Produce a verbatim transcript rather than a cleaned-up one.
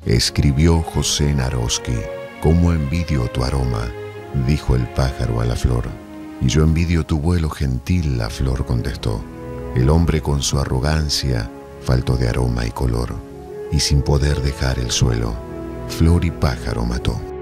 Escribió José Naroski: «Cómo envidio tu aroma», dijo el pájaro a la flor. «Y yo envidio tu vuelo gentil», la flor contestó. El hombre con su arrogancia faltó de aroma y color, y sin poder dejar el suelo, flor y pájaro mató.